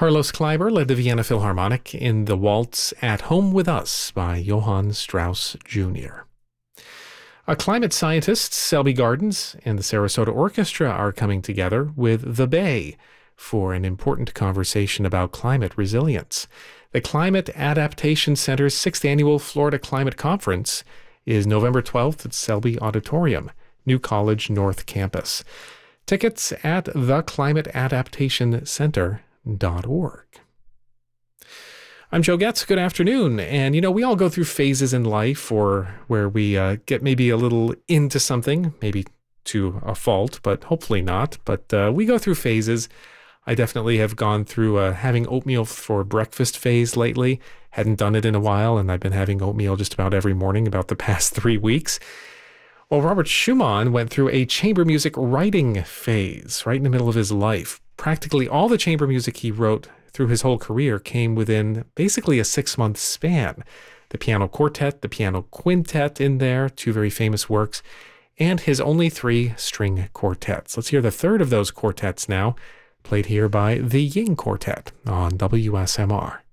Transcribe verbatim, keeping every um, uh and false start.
Carlos Kleiber led the Vienna Philharmonic in the waltz At Home With Us by Johann Strauss Junior A climate scientist, Selby Gardens, and the Sarasota Orchestra are coming together with The Bay for an important conversation about climate resilience. The Climate Adaptation Center's sixth annual Florida Climate Conference is November twelfth at Selby Auditorium, New College North Campus. Tickets at the climate adaptation center dot org. I'm Joe Getz. Good afternoon. And, you know, we all go through phases in life or where we uh, get maybe a little into something, maybe to a fault, but hopefully not. But uh, we go through phases. I definitely have gone through a having oatmeal for breakfast phase lately. Hadn't done it in a while, and I've been having oatmeal just about every morning about the past three weeks. Well, Robert Schumann went through a chamber music writing phase right in the middle of his life. Practically all the chamber music he wrote through his whole career came within basically a six-month span. The piano quartet, the piano quintet in there, two very famous works, and his only three string quartets. Let's hear the third of those quartets now, played here by the Ying Quartet on W S M R.